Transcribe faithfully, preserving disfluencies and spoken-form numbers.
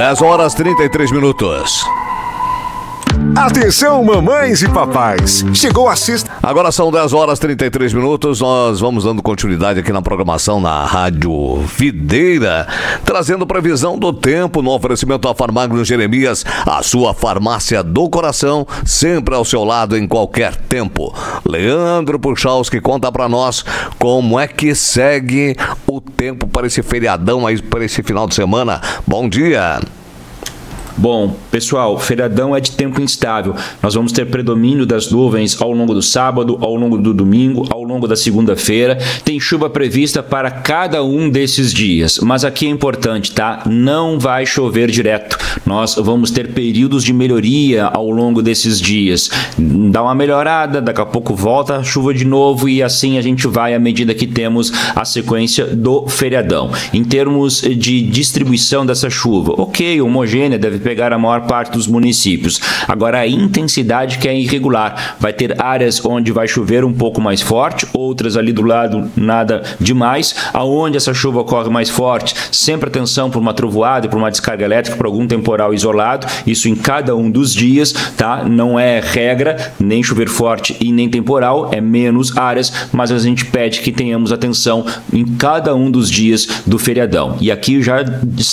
dez horas e trinta e três minutos. Atenção, mamães e papais. Chegou a sexta. Agora são dez horas e trinta e três minutos. Nós vamos dando continuidade aqui na programação na Rádio Videira, trazendo previsão do tempo no oferecimento da Farmagno Jeremias, a sua farmácia do coração, sempre ao seu lado em qualquer tempo. Leandro Puchalski conta pra nós como é que segue o tempo para esse feriadão aí, para esse final de semana. Bom dia. Bom, pessoal, feriadão é de tempo instável. Nós vamos ter predomínio das nuvens ao longo do sábado, ao longo do domingo, ao longo da segunda-feira. Tem chuva prevista para cada um desses dias. Mas aqui é importante, tá? Não vai chover direto. Nós vamos ter períodos de melhoria ao longo desses dias. Dá uma melhorada, daqui a pouco volta a chuva de novo e assim a gente vai à medida que temos a sequência do feriadão. Em termos de distribuição dessa chuva, ok, homogênea, deve pegar a maior parte dos municípios. Agora, a intensidade que é irregular. Vai ter áreas onde vai chover um pouco mais forte, outras ali do lado nada demais. Aonde essa chuva ocorre mais forte, sempre atenção por uma trovoada e por uma descarga elétrica, por algum temporal isolado. Isso em cada um dos dias, tá? Não é regra, nem chover forte e nem temporal, é menos áreas, mas a gente pede que tenhamos atenção em cada um dos dias do feriadão. E aqui já